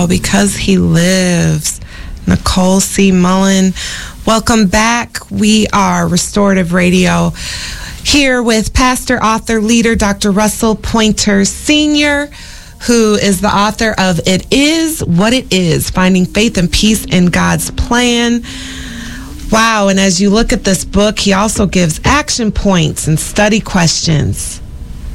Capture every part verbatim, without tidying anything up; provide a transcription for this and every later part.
Wow, Because He Lives. Nicole C. Mullen, welcome back. We are Restorative Radio here with pastor, author, leader, Doctor Russell Pointer Senior, who is the author of It Is What It Is, Finding Faith and Peace in God's Plan. Wow, and as you look at this book, he also gives action points and study questions.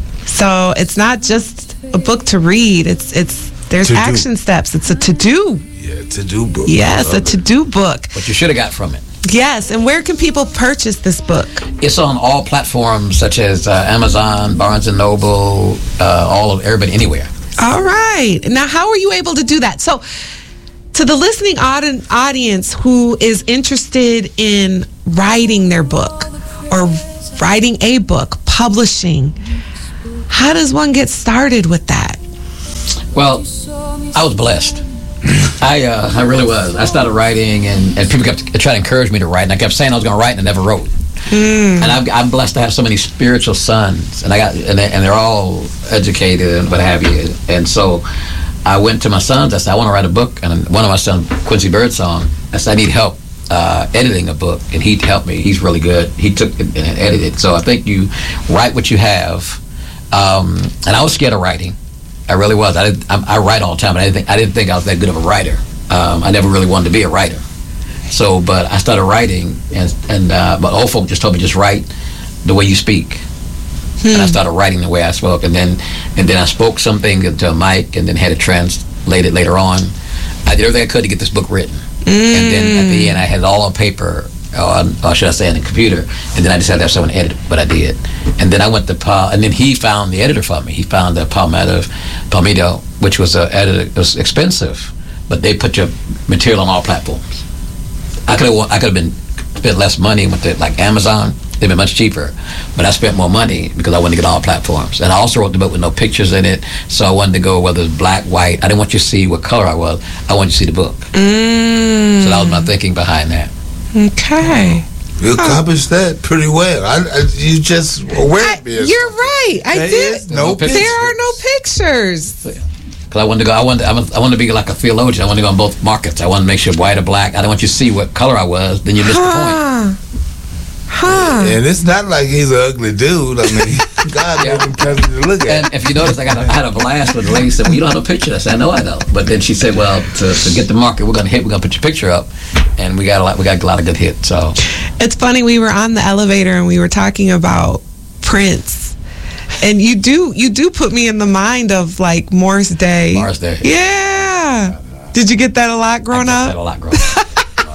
So it's not just a book to read, it's it's there's To-do. action steps. It's a to-do. Yeah, to-do book. Yes, a to-do book. What you should have got from it. Yes, and where can people purchase this book? It's on all platforms such as uh, Amazon, Barnes and Noble, uh, all of everybody, anywhere. All right. Now, how are you able to do that? So, to the listening audi- audience who is interested in writing their book or writing a book, publishing, how does one get started with that? Well, I was blessed. I uh, I really was. I started writing, and, and people kept trying to encourage me to write, and I kept saying I was going to write, and I never wrote. Mm. And I've, I'm blessed to have so many spiritual sons, and I got and, they, and they're all educated and what have you. And so I went to my sons. I said, I want to write a book. And one of my sons, Quincy Birdsong, I said, I need help uh, editing a book, and he helped me. He's really good. He took it and edited. So I think you write what you have. Um, and I was scared of writing. I really was. I, did, I, I write all the time, but I didn't think I didn't think I was that good of a writer. Um, I never really wanted to be a writer. So, but I started writing, and and uh, but old folk just told me just write the way you speak, hmm. and I started writing the way I spoke, and then and then I spoke something into a mic, and then had it translated later on. I did everything I could to get this book written, mm. and then at the end I had it all on paper, or, or should I say on the computer, and then I just had to have someone edit it, but I did. And then I went to Paul, and then he found the editor for me. He found the Palmetto, Palmetto, which was a editor. It was expensive, but they put your material on all platforms. I could have I could have been spent less money with it, like Amazon. They've been much cheaper, but I spent more money because I wanted to get all platforms. And I also wrote the book with no pictures in it, so I wanted to go whether it's black, white. I didn't want you to see what color I was. I wanted you to see the book. Mm. So that was my thinking behind that. Okay. You accomplished that pretty well. I, I, you just awarened me. You're right. I there did. Is no there pictures. are no pictures. Because I wanted to go. I wanted. I wanted, I wanted to be like a theologian. I wanted to go on both markets. I wanted to make sure white or black. I didn't want you to see what color I was. Then you missed huh. the point. Huh. And it's not like he's an ugly dude. I mean, God yeah. gave him pleasure to look at. And if you notice, I got a, I had a blast with the lady said, "Well, you don't have a picture." I said, "I know, I don't." But then she said, "Well, to, to get the market, we're gonna hit. We're gonna put your picture up." And we got a lot. We got a lot of good hits. So it's funny. We were on the elevator and we were talking about Prince, and you do you do put me in the mind of like Morris Day. Morris Day. Yeah. Did you get that a lot growing I up? That a lot growing up.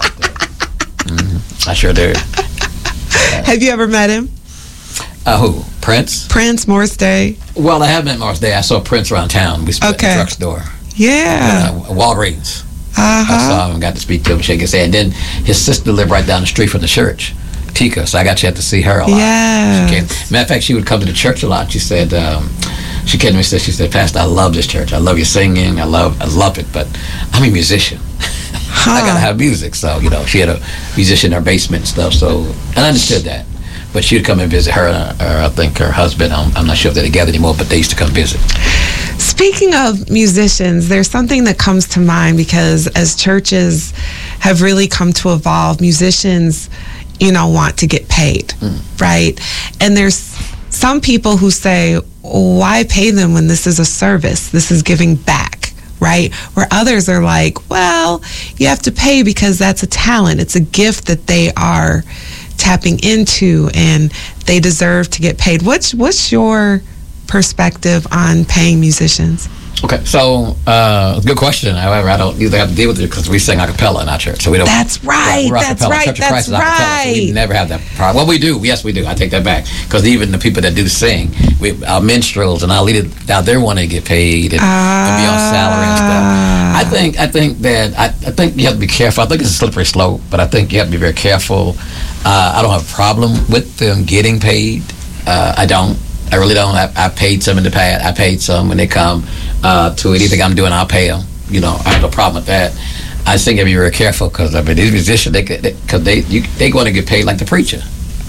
mm-hmm. I sure did. Yeah. Have you ever met him? Uh, who? Prince? Prince, Morris Day. Well, I have met Morris Day. I saw Prince around town. We split okay. in the drugstore. Yeah. Uh, Walgreens. Uh-huh. I saw him, got to speak to him, shake his hand. And then his sister lived right down the street from the church, Tika, so I got a chance to see her a lot. Yeah. She came. Matter of fact, she would come to the church a lot. She said, um, she came to me and said, she said, Pastor, I love this church. I love your singing. I love I love it, but I'm a musician. Huh. I got to have music. So, you know, she had a musician in her basement and stuff, so, and I understood that. But she would come and visit her, or I think her husband. I'm, I'm not sure if they're together anymore, but they used to come visit. Speaking of musicians, there's something that comes to mind because as churches have really come to evolve, musicians, you know, want to get paid, mm. right? And there's some people who say, why pay them when this is a service? This is giving back, right? Where others are like, well, you have to pay because that's a talent. It's a gift that they are tapping into and they deserve to get paid. What's what's your perspective on paying musicians? Okay, so uh, good question. However, I don't usually have to deal with it because we sing a cappella in our church, so we don't. That's right. Yeah, that's right. Church of that's Christ is right. acapella, so we never have that problem. Well, we do. Yes, we do. I take that back because even the people that do sing, we, our minstrels and our leaders out there want to get paid and, uh, and be on salary and stuff. I think. I think that. I, I think you have to be careful. I think it's a slippery slope, but I think you have to be very careful. Uh, I don't have a problem with them getting paid. Uh, I don't. I really don't. I, I paid some in the past. I paid some when they come uh, to anything I'm doing. I'll pay them. You know, I have no problem with that. I just think you have to be very careful because I mean, these musicians, they because they they, they want to get paid like the preacher.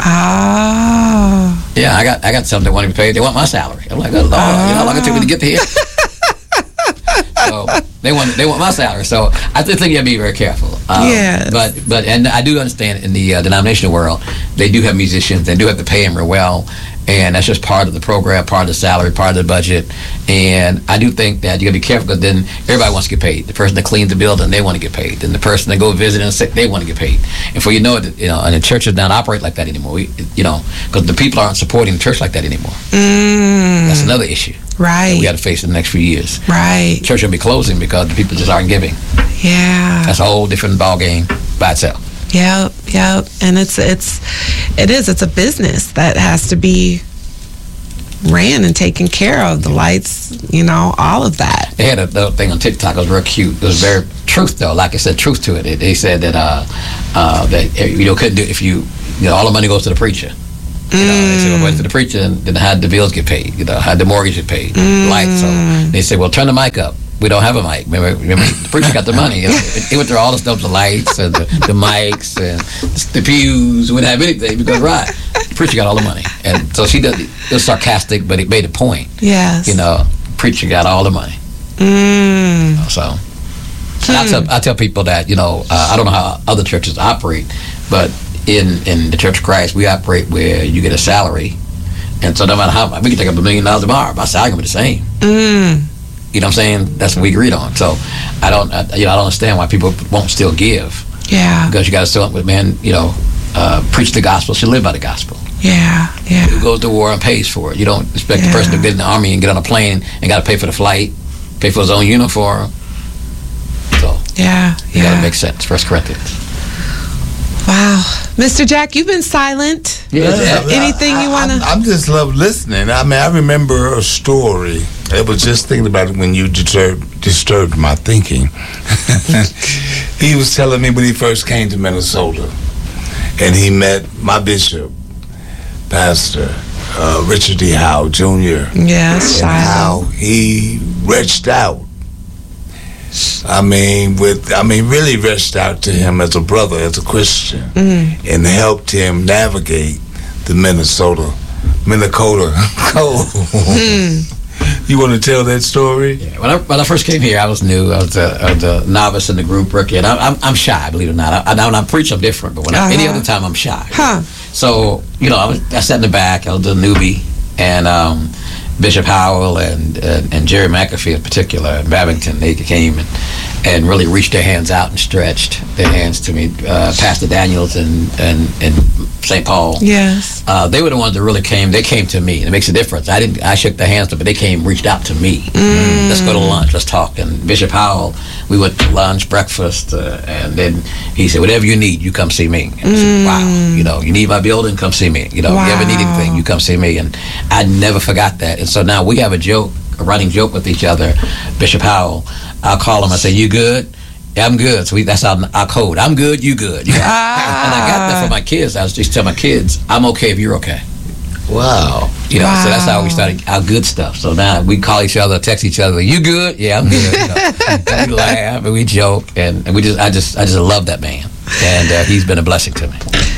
Oh. Yeah, I got I got some that want to be paid. They want my salary. I'm like, oh Lord, oh. You know how long it took me to get here. So they want they want my salary. So I just think you have to be very careful. Um, Yes. But but and I do understand in the uh, denominational world, they do have musicians. They do have to pay them real well. And that's just part of the program, part of the salary, part of the budget. And I do think that you got to be careful because then everybody wants to get paid. The person that cleans the building, they want to get paid. Then the person that go visit and sick, they want to get paid. And for you know it, you know, and the churches don't operate like that anymore. We, you know, because the people aren't supporting the church like that anymore. Mm, That's another issue right. we got to face in the next few years. Right. Church will be closing because the people just aren't giving. Yeah. That's a whole different ball game by itself. Yep. Yep. And it's it's it is it's a business that has to be ran and taken care of. The lights, you know, all of that. They had a little thing on TikTok. It was real cute. It was very truth though. Like I said, truth to it. They, they said that uh, uh, that you know couldn't do if you you know all the money goes to the preacher. You know, they said, well, wait to the preacher, and then how the bills get paid, you know, how the mortgage get paid, Mm. lights. So they said, well, turn the mic up. We don't have a mic. Remember, remember the preacher got the money. You know? He went through all the stuff, the lights and the, the mics and the pews. We didn't have anything because, right, the preacher got all the money. And so she did, it was sarcastic, but it made a point. Yes. You know, preacher got all the money. Mm. So and I, tell, I tell people that, you know, uh, I don't know how other churches operate, but in, in the Church of Christ, we operate where you get a salary. And so no matter how much, we can take up a million dollars tomorrow, my salary can be the same. Mm. You know what I'm saying? That's what we agreed on. So I don't, I, you know, I don't understand why people won't still give. Yeah. Because you got to still, man, you know, uh, preach the gospel, should live by the gospel. Yeah. Yeah. Who goes to war and pays for it? You don't expect Yeah. the person to get in the army and get on a plane and got to pay for the flight, pay for his own uniform. So Yeah. you got Yeah. to make sense. First Corinthians. Wow. Mister Jack, you've been silent. Yeah, Yeah, Anything you I- wanna- I'm, I'm just love listening. I mean, I remember a story. I was just thinking about it when you disturbed, disturbed my thinking. He was telling me when he first came to Minnesota, and he met my bishop, Pastor uh, Richard D. Howe Junior Yes, and how Shiloh. he reached out. I mean, with I mean, really reached out to him as a brother, as a Christian, Mm. and helped him navigate the Minnesota, Minnesota cold. Mm. You want to tell that story? Yeah, when I, when I first came here, I was new. I was a, I was a novice in the group, rookie, and I, I'm, I'm shy, believe it or not. I, I, when I preach, I'm different, but when I, any Uh-huh. other time, I'm shy. Huh. So, you know, I, was, I sat in the back. I was a newbie, and um, Bishop Howell and, and and Jerry McAfee in particular, and Babington, they came and, and really reached their hands out and stretched their hands to me. Uh, Pastor Daniels and, and, and Saint Paul. Yes. Uh, they were the ones that really came. They came to me, and it makes a difference. I didn't. I shook their hands, but they came, reached out to me. Mm. Let's go to lunch. Let's talk. And Bishop Howell, we went to lunch, breakfast, uh, and then he said, "Whatever you need, you come see me." And I said, wow. You know, you need my building, come see me. You know, Wow. you ever need anything, you come see me. And I never forgot that. And so now we have a joke, a running joke with each other. Bishop Howell, I'll call him. I say, "You good?" Yeah, I'm good. So we, that's our, our code. I'm good, you good. You know? Ah. And I got that for my kids. I was just telling my kids, I'm okay if you're okay. Wow. You know, so that's how we Wow. started our good stuff. So now we call each other, text each other, you good? Yeah, I'm good. You know? And we laugh and we joke, and, and we just, I just, I just love that man, and uh, he's been a blessing to me.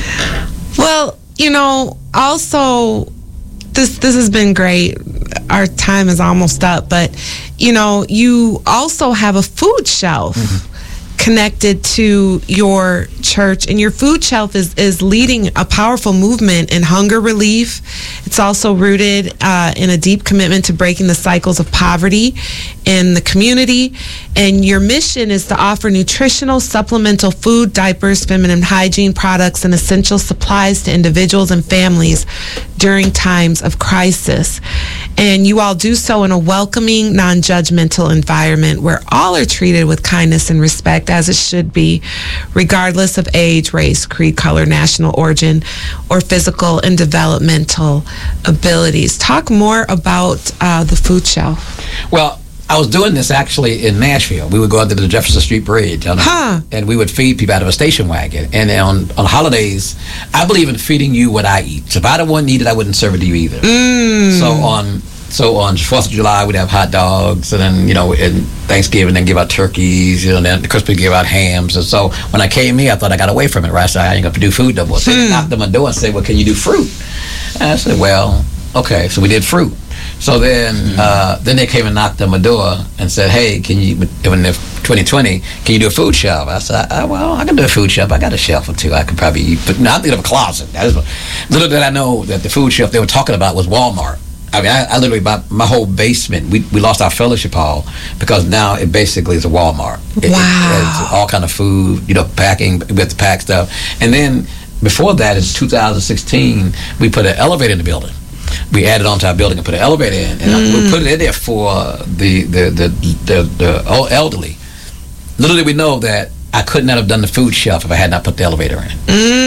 Well, you know, also this this has been great. Our time is almost up, but you know, you also have a food shelf connected to your church, and your food shelf is is leading a powerful movement in hunger relief. It's also rooted uh, in a deep commitment to breaking the cycles of poverty in the community. And your mission is to offer nutritional, supplemental food, diapers, feminine hygiene products, and essential supplies to individuals and families during times of crisis. And you all do so in a welcoming, non-judgmental environment where all are treated with kindness and respect, as it should be, regardless of age, race, creed, color, national origin, or physical and developmental abilities. Talk more about uh, the food shelf. Well, I was doing this actually in Nashville. We would go out to the Jefferson Street Bridge, on a- Huh. and we would feed people out of a station wagon. And on, on holidays, I believe in feeding you what I eat. So if I don't want to eat it, I wouldn't serve it to you either. Mm. So on so on Fourth of July, we'd have hot dogs, and then, you know, and Thanksgiving, then give out turkeys, you know, and then Christmas, we give out hams. And so when I came here, I thought I got away from it, right? So I ain't going to do food no more. So they knocked on my door and said, well, can you do fruit? And I said, well, okay. So we did fruit. So then, uh, then they came and knocked on my door and said, "Hey, can you, in twenty twenty, can you do a food shelf?" I said, I, "Well, I can do a food shelf. I got a shelf or two. I could probably eat." But no, I'm thinking of a closet. That is, little did I know that the food shelf they were talking about was Walmart. I mean, I, I literally, my, my whole basement, we, we lost our fellowship hall because now it basically is a Walmart. It, wow. It has all kind of food, you know, packing, we have to pack stuff. And then before that, in two thousand sixteen, we put an elevator in the building. We added onto our building and put an elevator in, and mm. we put it in there for the the, the the the elderly. Little did we know that I could not have done the food shelf if I had not put the elevator in.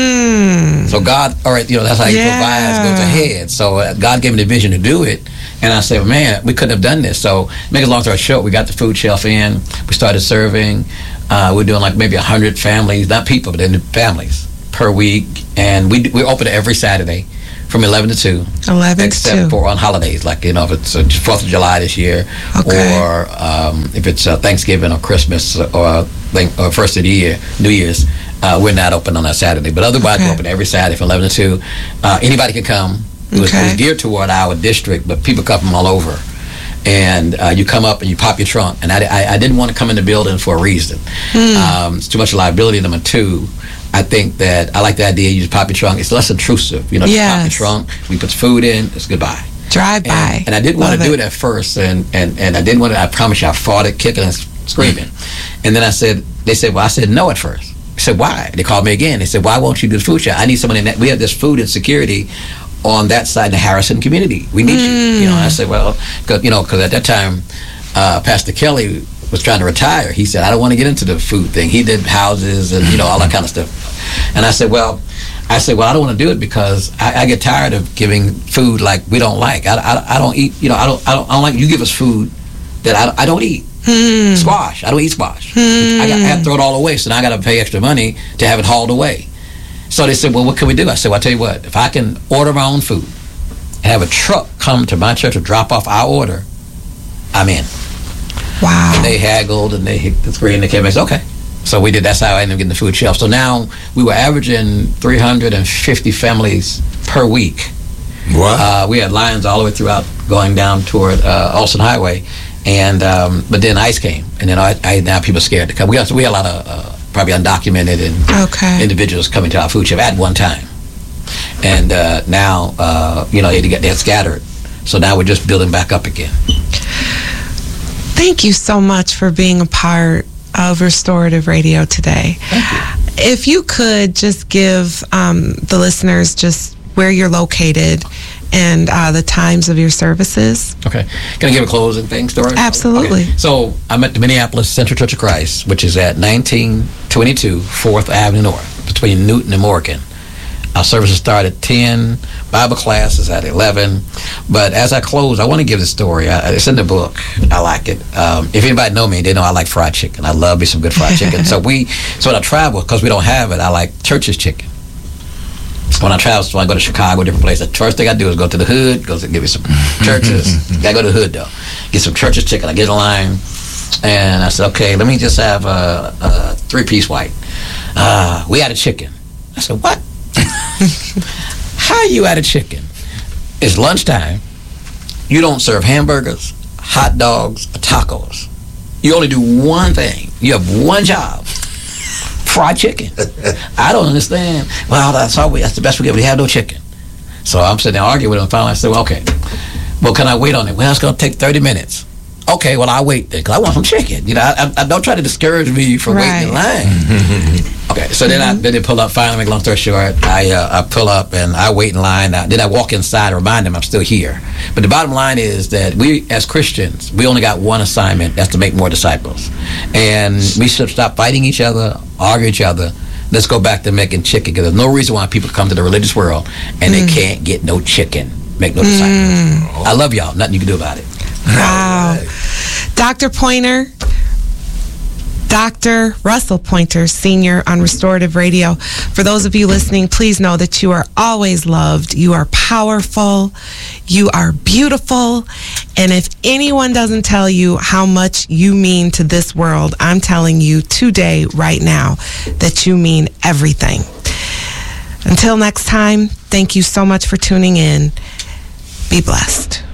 Mm. So God, all right, you know, that's how He yeah. provides, goes ahead. So uh, God gave me the vision to do it, and I said, man, we couldn't have done this. So make a long story short, we got the food shelf in. We started serving. Uh, we're doing like maybe a hundred families, not people, but families per week, and we we open it every Saturday. From eleven to two. eleven except to two. for on holidays, like, you know, if it's uh, fourth of July this year, okay. or um, if it's uh, Thanksgiving or Christmas or, think, or first of the year, New Year's, uh, we're not open on that Saturday. But otherwise, okay. we're open every Saturday from eleven to two. Uh, anybody can come. It was, okay. it was geared toward our district, but people come from all over. And uh, you come up and you pop your trunk. And I, I, I didn't want to come in the building for a reason. Mm. Um, it's too much liability. Number two, I think that I like the idea you just pop your trunk. It's less intrusive. You know, yes. you pop your trunk, we put food in, it's goodbye. Drive by. And, and I didn't want to do it at first, and, and, and I didn't want to, I promise you, I fought it, kicking and screaming. And then I said, they said, well, I said no at first. I said, why? They called me again. They said, why won't you do the food shop? I need someone in that, we have this food insecurity on that side of the Harrison community. We need mm. you. You know, and I said, well, cause, you know, because at that time, uh, Pastor Kelly was trying to retire. He said, I don't want to get into the food thing. He did houses and, you know, all that kind of stuff. And I said, well, I said, well, I don't want to do it because I, I get tired of giving food like we don't like. I, I, I don't eat, you know, I don't, I don't, I don't like you give us food that I, I don't eat. Hmm. Squash. I don't eat squash. Hmm. I, got, I have to throw it all away, so now I got to pay extra money to have it hauled away. So they said, well, what can we do? I said, well, I'll tell you what, if I can order my own food and have a truck come to my church to drop off our order, I'm in. Wow. And they haggled and they hit the screen and they came back and said, okay. So we did, that's how I ended up getting the food shelf. So now we were averaging three hundred fifty families per week. Wow. Uh, we had lines all the way throughout going down toward uh, Austin Highway. And um, but then ICE came, and then I, I now people are scared to come. We also, we had a lot of uh, probably undocumented and okay. individuals coming to our food shelf at one time, and uh, now uh, you know they get they're scattered. So now we're just building back up again. Thank you so much for being a part of Restorative Radio today. Thank you. If you could just give um, the listeners just where you're located and uh, the times of your services. Okay. Can I give a closing thing story? Absolutely. Okay. So I'm at the Minneapolis Central Church of Christ, which is at nineteen twenty-two fourth Avenue North, between Newton and Morgan. Our services start at ten. Bible class is at eleven. But as I close, I want to give the story. I, it's in the book. I like it. Um, if anybody know me, they know I like fried chicken. I love me some good fried chicken. So we, so when I travel, because we don't have it, I like Church's chicken. When I travel, so I go to Chicago, different places, the first thing I do is go to the hood, go to give me some Church's. Gotta go to the hood though. Get some Church's chicken. I get in line, and I said, okay, let me just have a, a three-piece white. Uh, we had a chicken. I said, what? How you out of chicken? It's lunchtime. You don't serve hamburgers, hot dogs, or tacos. You only do one thing. You have one job. Fried chicken. I don't understand. Well, that's all we, that's the best we get. We have no chicken. So I'm sitting there arguing with him. Finally, I said, well, okay. Well, can I wait on it? Well, it's going to take thirty minutes. Okay, well, I'll wait then, because I want some chicken. You know, I, I, I don't try to discourage me from right. waiting in line. Okay, so then I then they pull up. Finally, make a long story short, I uh, I pull up and I wait in line. Now, then I walk inside and remind them I'm still here. But the bottom line is that we, as Christians, we only got one assignment. That's to make more disciples, and we should stop fighting each other, arguing each other. Let's go back to making chicken, because there's no reason why people come to the religious world and mm. they can't get no chicken, make no disciples. Mm. I love y'all. Nothing you can do about it. Wow. Doctor Pointer, Doctor Russell Pointer, Senior on Restorative Radio. For those of you listening, please know that you are always loved. You are powerful. You are beautiful. And if anyone doesn't tell you how much you mean to this world, I'm telling you today, right now, that you mean everything. Until next time, thank you so much for tuning in. Be blessed.